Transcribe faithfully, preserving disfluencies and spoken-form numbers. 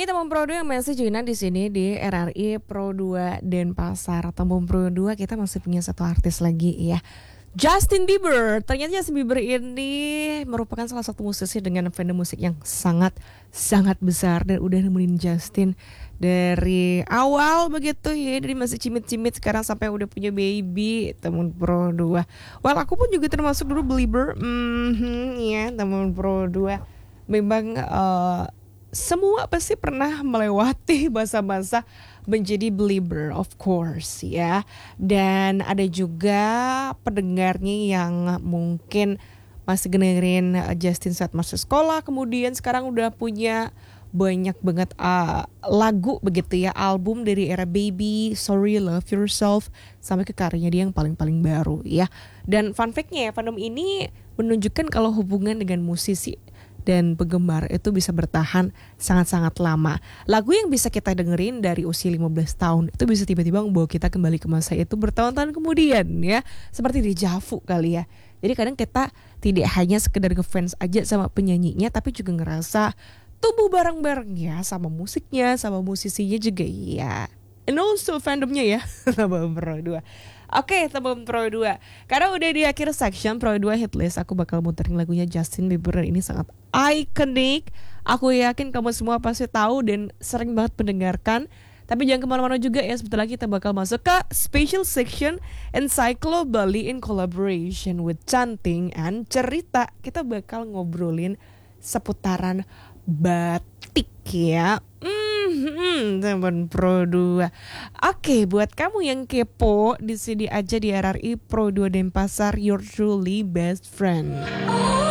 teman Pro dua yang masih joinan di sini di R R I Pro dua Denpasar. Teman Pro dua kita masih punya satu artis lagi ya. Justin Bieber. Ternyata Justin Bieber ini merupakan salah satu musisi dengan fandom musik yang sangat sangat besar dan udah nemenin Justin dari awal begitu ya, dari masih cimit-cimit sekarang sampai udah punya baby. Teman Pro dua. Well, aku pun juga termasuk dulu belieber. Hmm, ya, teman Pro dua. Memang uh, semua pasti pernah melewati masa-masa menjadi belieber, of course ya. Dan ada juga pendengarnya yang mungkin masih dengerin Justin saat masih sekolah, kemudian sekarang udah punya banyak banget uh, lagu begitu ya, album dari era Baby, Sorry, Love Yourself, sampai ke karyanya dia yang paling-paling baru ya. Dan fun fact-nya ya, fandom ini menunjukkan kalau hubungan dengan musisi dan penggemar itu bisa bertahan sangat-sangat lama. Lagu yang bisa kita dengerin dari usia lima belas tahun itu bisa tiba-tiba membawa kita kembali ke masa itu bertahun-tahun kemudian ya. Seperti deja vu kali ya. Jadi kadang kita tidak hanya sekedar ngefans aja sama penyanyinya, tapi juga ngerasa tumbuh bareng-bareng ya sama musiknya, sama musisinya juga ya. And also fandomnya ya, teman Pro dua. Oke, teman Pro dua. Karena udah di akhir section Pro dua Hitlist, aku bakal muterin lagunya Justin Bieber. Ini sangat iconic. Aku yakin kamu semua pasti tahu dan sering banget mendengarkan. Tapi jangan kemana-mana juga ya, sebentar lagi kita bakal masuk ke special section Encyclo Bali in collaboration with Canting and Cerita. Kita bakal ngobrolin seputaran batik ya. Hmm, teman Pro dua. Oke, buat kamu yang kepo, di sini aja di R R I Pro dua Denpasar, your truly best friend.